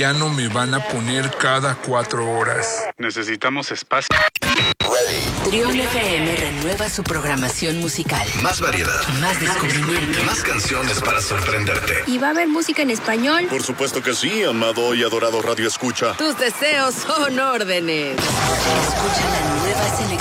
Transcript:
Ya no me van a poner cada 4 horas. Necesitamos espacio. Trión FM renueva su programación musical. Más variedad. Más descubrimiento. Más canciones para sorprenderte. ¿Y va a haber música en español? Por supuesto que sí, amado y adorado Radio Escucha. Tus deseos son órdenes. Escucha la nueva selección